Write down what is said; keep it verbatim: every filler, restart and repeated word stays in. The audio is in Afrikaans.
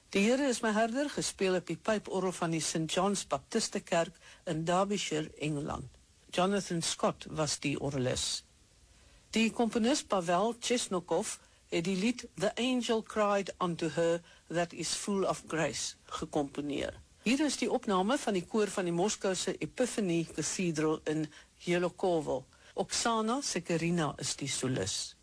Die Here is my herder, gespeel op die pyporgel van die Saint John's Baptistekerk in Derbyshire, Engeland. Jonathan Scott was die orgelis. Die komponis Pavel Chesnokov het die lied The Angel Cried Unto Her That Is Full of Grace gecomponeer. Hier is die opname van die koor van die Moskouse Epiphany Cathedral in Yelokovo. Oksana Sekerina is die solis.